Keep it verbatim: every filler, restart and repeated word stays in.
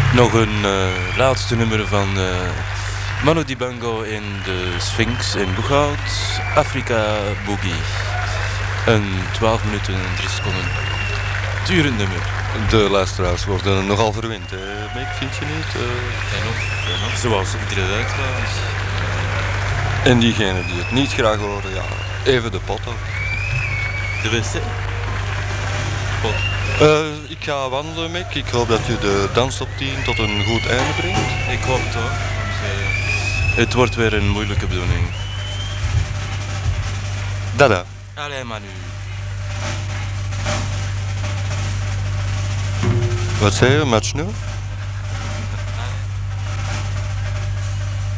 Nog een uh, laatste nummer van uh, Manu Dibango in de Sphinx in Boeghout. Afrika Boogie. Een twaalf minuten en drie seconden durend nummer. De luisteraars worden nogal verwend, hè? Mick, vind je niet? Uh... En of, en of, zoals iedere week trouwens. En diegenen die het niet graag horen, ja, even de pot op. De wc? Pot. Uh, ik ga wandelen, Mick. Ik hoop dat u de dans op tien tot een goed einde brengt. Ik hoop het hoor. Het wordt weer een moeilijke bedoeling. Dada. Allee, Manu. Wat zei je, match nu?